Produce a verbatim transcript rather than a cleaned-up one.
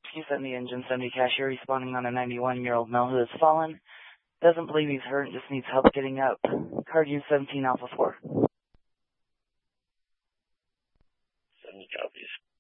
Q seventy Engine seventy Cashier responding on a ninety-one-year-old male who has fallen. Doesn't believe he's hurt, just needs help getting up. Card U seventeen Alpha four. seventy copies.